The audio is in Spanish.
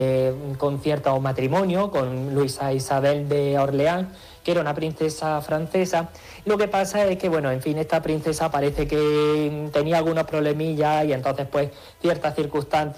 con cierto matrimonio con Luisa Isabel de Orleans, que era una princesa francesa. Lo que pasa es que, bueno, en fin, esta princesa parece que tenía algunos problemillas y entonces, pues, ciertas circunstancias